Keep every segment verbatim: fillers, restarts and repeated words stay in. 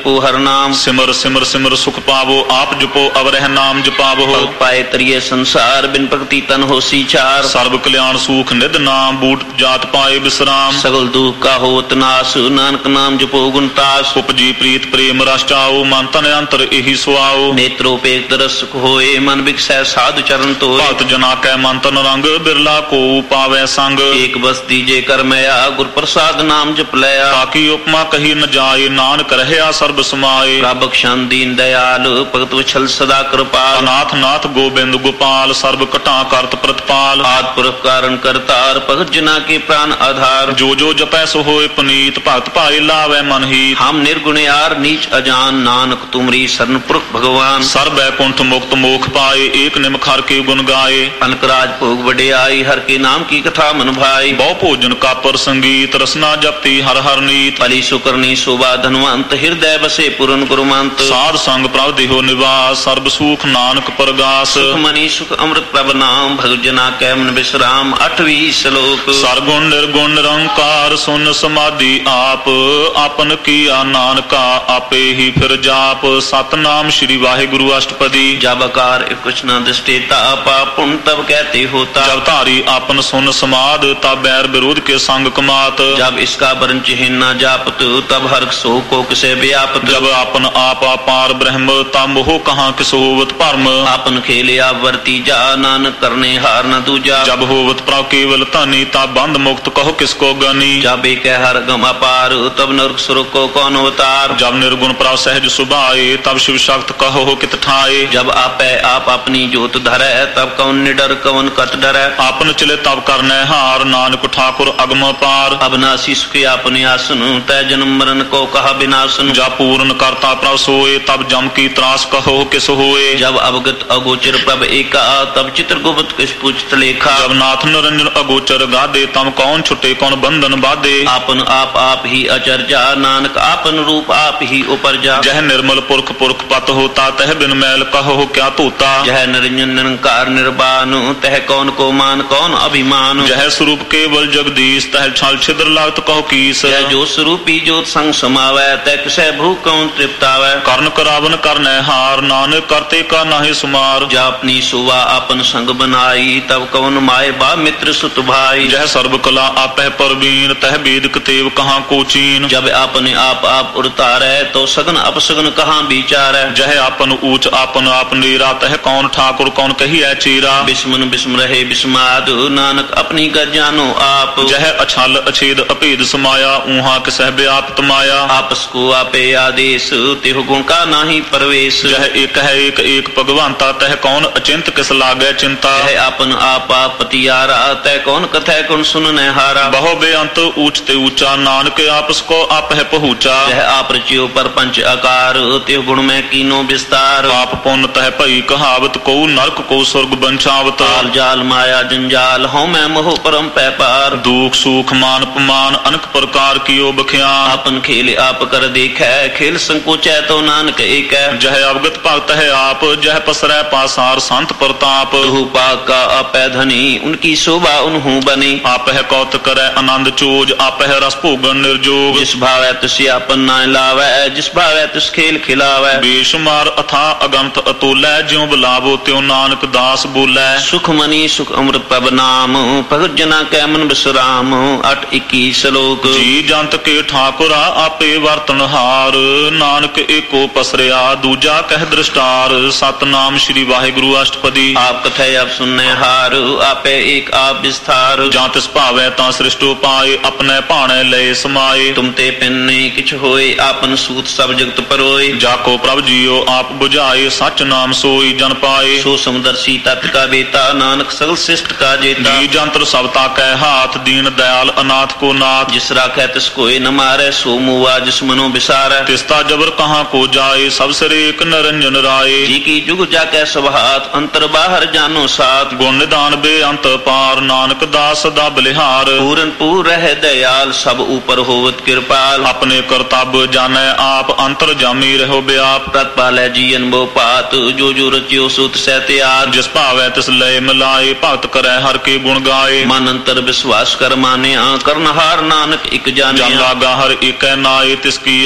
जपो हर नाम। सिमर सिमर सिमर सुख पावो आप जपो अवरह नाम जपावो। भगत पाए तरिये संसार बिन भक्ति तन होसी चार। सर्व कल्याण सुख निध नाम बूट जात पाए विश्राम। सगल दुख का होत नाश नानक नाम जपो गुणतास। उपजी प्रीत प्रेम रस चाओ मन तन अंतर एहि सुआओ। नेत्रोपेत रस सुख होए मन बिकसै साधु चरण तोए। भक्त जना कै मन तन रंग बिरला को पावै संग। एक बस दीजे कर मया गुर प्रसाद नाम जप लया। ताकि उपमा कही न जाए नानक रहया सर्ब समाए। राबक शान दीन दयाल भगत वछल सदा कृपाल। अनाथ नाथ गोबिंद गोपाल सर्व कटा करत प्रतिपाल। आद पुरख कारण करतार भगत जना के प्राण आधार। जो जो जपै सो होए पुनीत भक्त पाए लावै मन ही। हम निर्गुण यार नीच अजान नानक तुमरी शरण पुरख भगवान। सर्व बैकुंठ मुक्त मोख पाए एक निमख हर के गुण गाए। अनकराज भोग बड़े आई हर के नाम की कथा मन भाई। बहु भोजन का पर संगीत रसना जपती हर हर नीत। पली सुकरनी शोभा धनवंत हृदय बसे पूर्ण गुरुमंत। साध संग प्रभ देहो निवास सर्ब सुख नानक परगास। सुख मनी सुख अमृत प्रभ नाम भगत जना कै मन विश्राम। अठवीं श्लोक। सरगुण निर्गुण निरंकार सुन समाधि आप आपन किया नानका आपे ही फिर जाप। सतनाम श्री वाहिगुरु अष्टपदी। जब आकार कुछ न दृष्टिता पाप पुण्य तब कहते होता। जब धारी आपन सुन समाद तब बैर विरोध के संग कमात। जब इसका वर्ण चिन्ह न जापत तब हर सो को किसे व्यापत। जब आपन आप अपार ब्रह्म तब मोह कहाँ किस होवत परम। आपन खेले आप वर्ती जा नानक करने हार न दूजा। जब होवत प्रभ केवल धनी तब बंद मुक्त कहो किसको गनी। जब एक हर गम अपार तब नरक सुरक को कौन अवतार। जब निर्गुण प्रभ सहज सुभाए तब शिव शक्त कहो कित ठाए। जब आपे आप अपनी जोत धरे तब कौन निडर कौन कट डरे। आपन चले तब करने हार नानक ठाकुर अगम पार। अबनासी सुखी अपने आसन तय जन्म मरण को कहा विनाशन। जब पूर्ण करता प्रभ सोए तब जम की त्रास कहो किस होए। जब अवगत अगोचर प्रभ एका तब चित्र गुप्त किस पूछत लेखा। जब नाथ निरंजन अगोचर गादे तम कौन छुटे कौन बंधन बाधे। आपन आप आप ही अचरजा नानक आपन रूप आप ही उपरजा। जह निर्मल पुरख पुरख पत होता तह बिन मैल कहो क्या तोता। जह निरंजन निरंकार निर्वाण तह कौन को मान कौन अभिमान। जह स्वरूप केवल जगदीश तह छल छिद्र लागत कहो कीस। जह जो स्वरूपी ज्योत संग समावै तह किसै भू कौन तृप्तावै। कर्ण करावन करने हार नानक करते का नाहि सुमार। जह अपनी सुवा अपन संग बनाई तब कौन माए बा मित्र सुत भाई। जह सर्व कला आपह परवीन तह वेद कतेव कहाँ को चीन। जब अपने आप आप उड़तारै तो सगन अपसगन कहाँ विचारै। जह आपन ऊंच आपन आप नीरा तह कौन ठाकुर कौन कहिए चीरा। बिस्मन बिस्म रहे बिस्माद नानक अपनी गज जानो आप। जह अछल अछेद अभेद समाया ऊहा किसह व्याप्त माया। आपस को आपे आदेश तेह गुण का नाही परवेश। जह एक है एक एक भगवंता तह कौन अचिंत किस लागे चिंता। जह आपन आप आप पतियारा तह कौन कथै कौन सुनने हारा। बहु बेअंत ऊंचते ऊंचा नानक आपस को आप है पहुँचा। जह आप रचियो पर पंच आकार तेह गुण में कीनो विस्तार। पाप पुण्य तह भई कहावत को नरक को स्वर्ग बंचावत। काल जाल माया जंजाल हूँ मैं मोह परम पैपार। दुख सुख मान अपमान अनेक प्रकार कियो बख्यान। आपन खेल आप कर देखे खेल संकोचै तो नानक एक। जह अवगत भक्त है आप जह पसरै पासार संत प्रताप। पाक का आपै धनी उनकी शोभा उन्हू बनी। आप है कौत करे आनंद चोज आप है रस भोगन निर्जोग। जिस भावै तुसी आपन नाय लावै जिस भावै तुस खेल खिलावै। बेशुमार अथा अगंत अतुलै ज्यों बुलावो त्यों नानक दास बोलै। सुख मनी सुख अमृत प्रभ नाम भगत जना कै मन विश्राम। अठ इक्कीस श्लोक। जी जंत के ठाकुरा आपे वर्तन हार नानक एको पसरिया दूजा कह दृष्टार। सतनाम श्री वाहिगुरु अष्टपदी। आप कथै आप सुनने हार आपे एक आप विस्तार। जां तिस भावै तां सृष्टो पाए अपने भाणे लय समाए। तुम ते पिन्ने किछ होए आपन सूत सब जगत परोए। जाको प्रभ जियो आप बुझाए सच नाम सोई जन पाए। सो समदर्शी तत् का बेता नानक सगल शिष्ट का जेता। जी जंत्र सबता कै हाथ दीन दयाल अनाथ को नाथ। जिस राखै तिस कोई न मारै सो मुआ जिस मनो बिसारै। तिस्ता जबर कहाँ को जाए सब सिर एक निरंजन राय। जी की जुग जाकै सब हाथ अंतर बाहर जानो साथ। गुण निदान बे अंत पार नानक दास सदा बलिहार। पूरन पूर रह दयाल सब ऊपर होवत कृपाल। अपने करतब जाने आप अंतर जामी रहो व्याप। तत्पालै जीवन बो पात जो जो रचियो सुत सै त्यार। जिस भावै तिस लय मिलाए भक्त करे हर के गुण गाए। मन अंतर विश्वास कर मानिया करनहार नानक इक जानिया। जन लागा हर एक नाए तिसकी आस न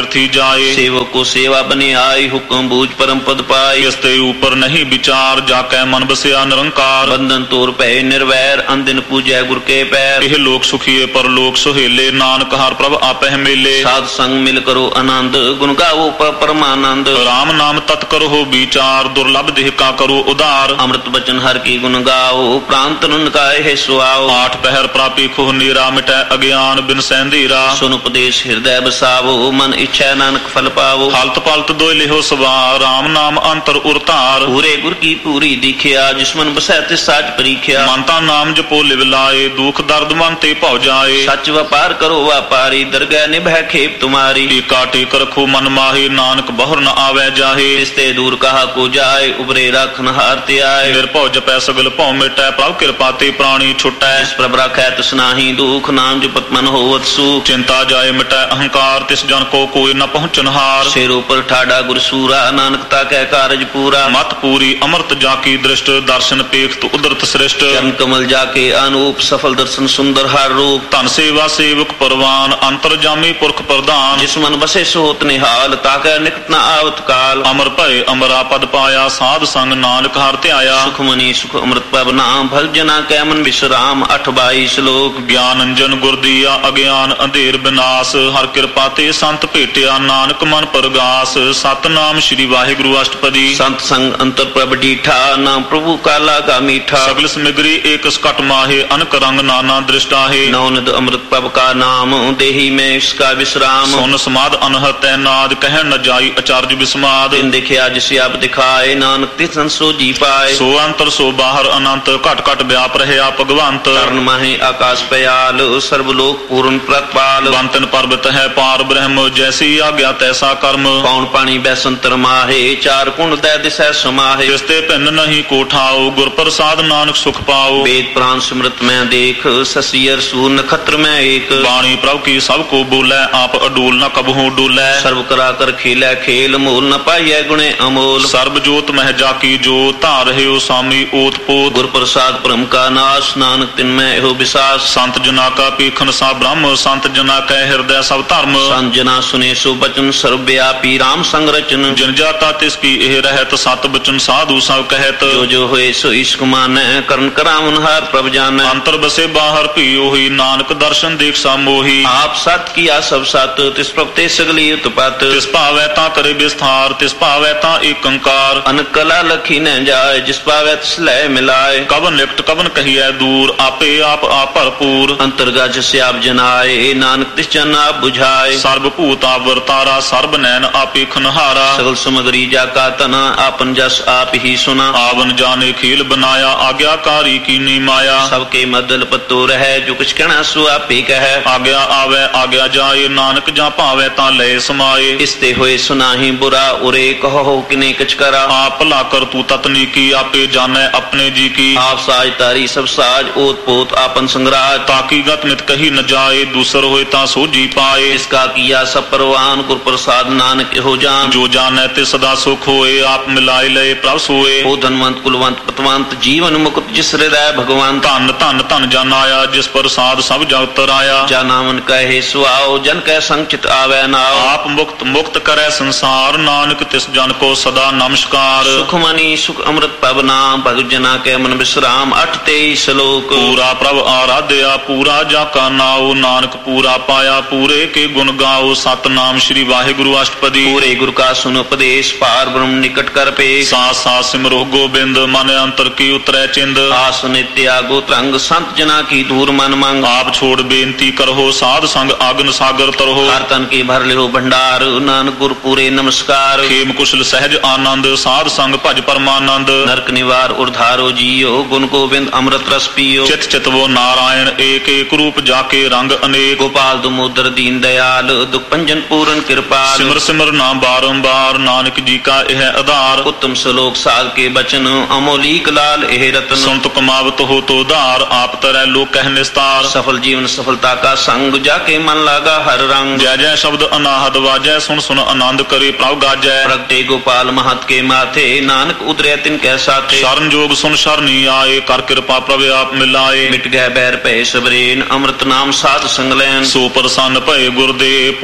बिरथी जाए। सेवक को सेवा बने आई, हुक्म बूझ परम पद पाई। इसते ऊपर नहीं विचार, जाकै मन बसिया निरंकार। बंधन तोर पै निर्वैर, अंदिन पूजै गुर के पैर। ਇਹ ਲੋਕ ਸੁਖੀਏ ਪਰਲੋਕ ਸੁਹੇਲੇ, ਨਾਨਕ ਹਰ ਪ੍ਰਭ ਆਪਹਿ ਮੇਲੇ। साध संग मिल करो आनंद, गुण गावो प- परमानंद। ਰਾਮ ਨਾਮ ਤਤ ਕਰੋ ਵਿਚਾਰ, ਦੁਰਲਭ ਦੇਹ ਕਾ ਕਰੋ ਉਧਾਰ। अमृत बचन हर की गुण गाओ, प्राण तन काए है सुआओ। ਆਠ ਪਹਿਰ ਪ੍ਰਾਪੀ ਖੁਹ ਨੀਰਾ, ਮਿਟੈ ਅਗਿਆਨ ਬਿਨ ਸੈਂਧੀਰਾ। सुन उपदेश हृदय बसावो, मन इच्छा नानक फल पावो। ਹਲਤ ਪਲਤ ਦੋਇ ਲਿਹੋ ਸਵਾਰ, ਰਾਮ ਨਾਮ ਅੰਤਰ ਉਰਤਾਰ। पूरे गुर की पूरी दीखिया, जिसमन बसै तिस साच परीखिया। ਮਨ ਤਾਂ ਨਾਮ ਜਪੋ ਲਿਵ ਲਾਏ, ਦੁਖ ਦਰਦ ਮਨ ਤੇ ਭਉ ਜਾਏ। सच व्यापार करो व्यापारी, दरगह निभै खेप तुम्हारी। ਟੀਕਾ ਟੇਕ ਰਖੋ ਮਨ ਮਾਹੇ, ਨਾਨਕ ਬਹੁਰ ਨ ਆਵੈ ਜਾਹੇ। तिस्ते दूर कहा को जाए, उबरे राखन हारते आए। ਨਿਰਭਉ ਜਪੈ ਸਗਲ ਭਉ ਮਿਟੈ, ਪ੍ਰਭ ਕਿਰਪा ਤੇ ਪ੍ਰਾਣੀ ਛੁਟੈ। जिस प्रभ राखै तिस नाहि दुख, नाम जपत मन होवत सुख। ਚਿੰਤਾ ਜਾਏ ਮਿਟੈ ਅਹੰਕਾਰ, ਤਿਸ ਜਨ ਕੋ ਕੋਈ ਨ ਪਹੁੰਚਨਹਾਰ। सिर ऊपर ठाडा गुर सूरा, नानकता कै कारज पूरा। ਮਤ ਪੂਰੀ ਅਮਰਤ ਜਾ ਕੀ ਦ੍ਰਿਸ਼ਟ, ਦਰਸ਼ਨ ਪੇਖਤ ਉਦਰਤ ਸ੍ਰਿਸ਼ਟ। चरण कमल जाके अनूप, सफल दर्शन सुंदर हर रूप। ਧਨ ਸੇਵਾ ਸੇਵਕ ਪਰਵਾਨ, ਅੰਤਰਜਾਮੀ ਪੁਰਖ ਪ੍ਰਧਾਨ। जिस मन बसे सोत निहाल, ताकै निकट न आवत काल। ਅਮਰ ਭਏ ਅਮਰਾ ਪਦ ਪਾਇਆ, ਸਾਧ ਸੰਗ ਨਾਨਕ ਹਰਿ ਧਿਆਇਆ। सुख मनी सुख अमृत पब नाम, भल जना कै मन विश्राम। अठ बाई श्लोक। ਗਿਆਨ ਅੰਜਨ ਗੁਰ ਦੀਆ, ਅਗਿਆਨ ਅੰਧੇਰ ਬਿਨਾਸ਼। ਹਰ ਕਿਰਪਾ ਤੇ ਸੰਤ ਭੇਟਿਆ, ਨਾਨਕ ਮਨ ਪਰਗਾਸ। ਸਤਨਾਮ ਸ੍ਰੀ ਵਾਹਿਗੁਰੂ ਅਸ਼ਟਪਦੀ। संत संग अंतर प्रभ डीठा, नाम प्रभु काला का मीठा। ਸਗਲ ਸਮਿਗਰੀ ਏਕ ਸਕਟ ਮਾਹੇ, ਅਨਕ ਰੰਗ ਨਾਨਾ ਦ੍ਰਿਸ਼ਟਾਹੇ। नौनद अमृत पब का नाम, देही में इसका विश्राम। ਸੁਨ ਸਮਾਦ ਅਨਹਤ ਨਾਦ, ਕਹਿਣ ਨ ਜਾਈ ਅਚਰਜ ਵਿਸਮਾਦ। दिन देखिया जिसे आप दिखाए, नानक तिसन सो जी पाए। ਸੋ ਅੰਤਰ ਸੋ ਬਾਹਰ ਅਨੰਤ, ਘਟ ਘਟ ਵਿਆਪ ਰਹਿਆ ਭਗਵੰਤ। कर्ण माहे आकाश पयाल, सर्वलोक पूर्ण प्रतपाल। ਬੰਤਨ ਪਰਬਤ ਹੈ ਪਾਰ ਬ੍ਰਹਮ, ਜੈਸੀ ਆਗਿਆ ਤੈਸਾ ਕਰਮ। पौन पानी बैसंतर माहे, चार कुंड दै दिसै समाहे। ਤਿਸ ਤੇ ਭਿੰਨ ਨਹੀਂ ਕੋਠਾਓ, ਗੁਰ ਪ੍ਰਸਾਦ ਨਾਨਕ ਸੁਖ ਪਾਓ। वेद प्राण सिमृत में देख, ससियर सूर नक्षत्र में एक। ਬਾਣੀ ਪ੍ਰਭ ਕੀ ਸਭ ਕੋ ਬੋਲੇ, ਆਪ ਅਡੂਲ ਨ ਕਬਹੂ ਡੋਲੇ। सर्व करा कर खेलै खेल, मोल न पाइयै गुणे अमोल। ਸਰਬ ਜੋਤ ਮਹਿ ਜਾ ਕੀ ਜੋਤ, ਧਾਰ ਰਹਿਓ ਸਾਮੀ ਓਤ ਪੋਤ। गुर प्रसाद परम का नाश, नानक तिन में एहो विसास। ਸੰਤ ਜਨਾ ਕਾ ਪੀਖਨ ਸਾ ਬ੍ਰਹਮ, ਸੰਤ ਜਨਾ ਕੈ ਹਿਰਦੈ ਸਭ ਧਰਮ। संत जना सुने सो बचन, सर्वव्यापी राम संग रचन। ਜਿਨ ਜਾਤਾ ਤਿਸ ਕੀ ਇਹ ਰਹਿਤ, ਸਤ ਬਚਨ ਸਾਧੂ ਸਭ ਕਹਿਤ। जो जो होए सो इश्क मानै, करण करावन हार प्रभ जानै। ਅੰਤਰ ਬਸੇ ਬਾਹਰ ਭੀ ਉਹੀ, ਨਾਨਕ ਦਰਸ਼ਨ ਦੇਖ ਸਾ ਮੋਹੀ। आप सत किया सब सत, तिस प्रभ ते सगली उत्पत। ਤਿਸ ਭਾਵੈ ਤਾਂ ਕਰੇ ਵਿਸਥਾਰ, ਤਿਸ ਭਾਵੈ ਤਾਂ ਏਕ ਓੰਕਾਰ। अनक कला लखी न जाय, जिस पावै तिस लय मिलाय। ਕਵਨ ਨਿਕਟ ਕਵਨ ਕਹੀਐ ਦੂਰ, ਆਪੇ ਆਪ ਆ ਭਰਪੂਰ। अंतर्गत से आप जनाए, नानक तिस जन आप बुझाए। ਸਰਬ ਭੂਤ ਆਵਰਤਾਰਾ, ਸਰਬ ਨੈਣ ਆਪੇ ਖਨਹਾਰਾ। सगल समगरी जाका तना, आपन जस आप ही सुना। ਆਵਨ ਜਾਣੇ ਖੇਲ ਬਨਾਇਆ, ਆਗਿਆਕਾਰੀ ਕੀਨੀ ਮਾਇਆ। सबके मदल पत्तो रहे, जो कुछ कहना सो आपे कहे। ਆਗਿਆ ਆਵੈ ਆਗਿਆ ਜਾਏ, ਨਾਨਕ ਜਾਂ ਭਾਵੈ ਤਾਂ ਲਏ ਸਮਾਏ। इसते होए सुनाही बुरा, उरे कहो किने कछ करा। ਆਪ ਭਲਾ ਕਰ ਤੂੰ ਤਤਨੀ ਕੀ, ਆਪੇ ਜਾਣੈ ਆਪਣੇ ਜੀ ਕੀ। आप साज तारी सब साज, ओत पोत आपन संगराज। ਤਾਕੀ ਗਤ ਮਿਤ ਕਹੀ ਨ ਜਾਏ, ਦੂਸਰ ਹੋਏ ਤਾਂ ਸੋਝੀ ਪਾਏ। इसका किया सब परवान, गुर प्रसाद नानक हो जान। ਜੋ ਜਾਣੈ ਤੇ ਸਦਾ ਸੁਖ ਹੋਏ, ਆਪ ਮਿਲਾਏ ਲਏ ਪ੍ਰਭ ਸੋਏ। ओ धनवंत कुलवंत पतवंत, जीवन मुकुट जिस हृदय भगवान। ਧੰਨ ਧੰਨ ਧੰਨ ਜਨ ਆਇਆ, ਜਿਸ ਪ੍ਰਸਾਦ ਸਭ ਜਗਤ ਰਾਇਆ। जा नामन कहे सुआओ, जन कह संचित आवे नाओ। ਆਪ ਮੁਕਤ ਮੁਕਤ ਕਰੈ ਸੰਸਾਰ, ਨਾਨਕ ਤਿਸ ਜਨ ਕੋ ਸਦਾ ਨਮਸਕਾਰ। सुख मनी सुख अमृत पब नाम, भगत जना के मन विश्राम। अठ तेईस श्लोक। ਪੂਰਾ ਪ੍ਰਭ ਆਰਾਧਿਆ, ਪੂਰਾ ਜਾ ਕਾ ਨਾਉ, ਨਾਨਕ ਪੂਰਾ ਪਾਇਆ, ਪੂਰੇ ਕੇ ਗੁਣ ਗਾਓ। ਸਤਨਾਮ ਸ੍ਰੀ ਵਾਹਿਗੁਰੂ ਅਸ਼ਟਪਦੀ। पूरे गुरु का सुन उपदेश, पार ब्रह्म निकट कर पे। ਸਾਸ ਸਾਸ ਸਿਮਰੋ ਗੋਬਿੰਦ, ਮਨ ਅੰਤਰ ਕੀ ਉਤਰੈ ਚਿੰਦ। आस नित्य आगो तरंग, संत जना की दूर मन मंग। ਆਪ ਛੋੜ ਬੇਨਤੀ ਕਰੋ, ਸਾਧ ਸੰਗ ਆਗਨ ਸਾਗਰ ਤਰੋ। हर तन की भर लिहो भंडार, नानक गुर पूरे नमस्कार। ਖੇਮ ਕੁਸ਼ਲ ਸਹਿਜ ਆਨੰਦ, ਸਾਧ ਸੰਗ ਭਜ ਪਰਮਾਨੰਦ। नरक निवार उर्धारो जियो, गुण गोविंद अमृत रस पियो। ਚਿਤ ਚਿਤਵੋ ਨਾਰਾयण ਏਕ ਏਕ ਰੂਪ ਜਾਕੇ ਰੰਗ ਅਨੇਕ। गोपाल दुमोदर दीन दयाल, दुख भंजन पूरन कृपाल। ਸਿਮਰ ਸਿਮਰ ਨਾਮ ਬਾਰੰਬਾਰ, ਨਾਨਕ ਜੀ ਕਾ ਇਹ ਆਧਾਰ। उत्तम श्लोक साध के बचन, अमोलीक लाल एह रतन। ਸੁਨਤ ਕਮਾਵਤ ਹੋ ਤੋ ਧਾਰ, ਆਪ ਤਰੈ ਲੋਕ ਕਹਿ ਨਿਸਤਾਰ। सफल जीवन सफलता का संग, जाके मन लागा हर रंग। ਜੈ ਜੈ ਸ਼ਬਦ ਅਨਾਹਦ ਵਾਜੈ, ਸੁਣ ਸੁਣ ਆਨੰਦ ਕਰੇ ਪ੍ਰਭ ਗਾਜੈ। प्रगटे गोपाल महत के माथे, नानक उतरे तिन कै साथे। ਸ਼ਰਨ ਜੋਗ ਸੁਨ ਸ਼ਰਨੀ ਆਏ, ਕਰ ਕਿਰਪਾ ਪ੍ਰਭ ਆਪ ਮਿਲਾਏ। मिट गए बैर पे सबरेन, अमृत नाम साध संग लैन। ਸੋ ਪ੍ਰਸੰਨ ਭਏ ਗੁਰਦੇ, ਪੂਰਨ ਹੋਈ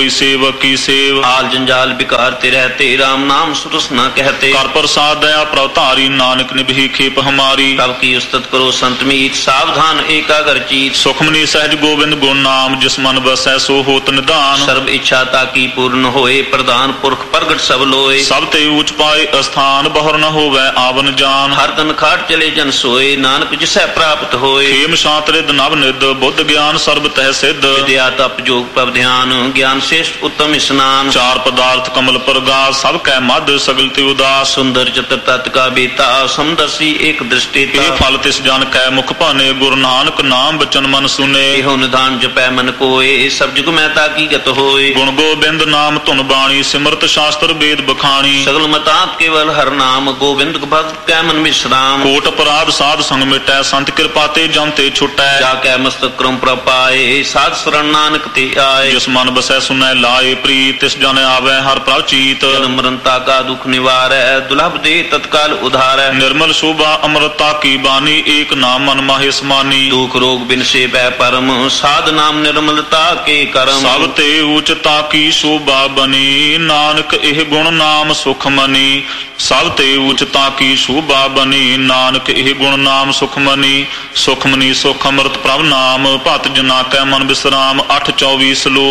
सोई सेवक की सेव। हाल जंजाल बिकारते रहते राम नाम सुरस न कहते। कर प्रसाद दया प्रवतारी नानक निभि खेप हमारी। कब की उस्तत करो संत मीत सावधान एकाग्र चीत। सुखमनी सहज गोविंद गुण नाम जिस मन बसै सो होत निदान। सर्व इच्छा ताकी पूर्ण होए प्रधान पुरख प्रगट सब लोए। सब ते ऊंच पाए स्थान बहुर न होवै आवन जान। हर तन खाट चले जन सोए नानक जिसै प्राप्त होए। खेम शांत रिद नव निद बुद्ध ज्ञान सर्ब तह सिद्ध। विद्या तप जोग पव ध्यान ज्ञान श्रेष्ठ उत्तम स्नान। चार पदार्थ कमल प्रगास सब कै मध्य सगल ते उदास। सुंदर चतुर तत् का बेता समदर्शी एक दृष्टि। फल तिस जन कै मुख पाने गुरु नानक नाम बचन मन सुने। एहो निधान जपै मन कोय सब जुग में ताकी गत होय। गुण गोबिंद नाम धुन बाणी सिमरत शास्त्र वेद बखानी। सगल मतात केवल हर नाम गोविंद भक्त कै मन विश्राम। कोट अपराध साध संग मिटै संत कृपा ते जम ते छुटै। जाकै मस्तक क्रम प्रपाए साध शरण नानक ते आए। जिस मन बसै सुनै लाए प्रीत तिस जन आवे हर प्रभ चीत। जन्म मरनता का दुख निवारै दुर्लभ दे तत्काल उधारै। निर्मल शोभा अमृता की बानी एक नाम मन माहे समानी। दुख रोग बिन से भय परम साध नाम निर्मलता के करम। सब ते उचता की शोभा बनी नानक एह गुण नाम सुख मनी। सब ते उचता की शोभा बनी नानक एह गुण नाम सुख मनी। सुख मनी सुख अमृत प्रभ नाम भत जना कै मन विश्राम। अठ चौबीस लोक